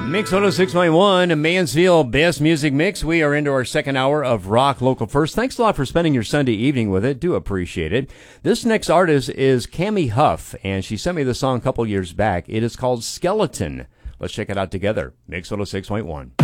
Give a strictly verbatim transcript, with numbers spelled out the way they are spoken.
Mix one oh six point one, Mansfield Best Music Mix. We are into our second hour of Rock Local First. Thanks a lot for spending your Sunday evening with it. Do appreciate it. This next artist is Cammie Huff, and she sent me the song a couple years back. It is called Skeleton. Let's check it out together. Mix one oh six point one.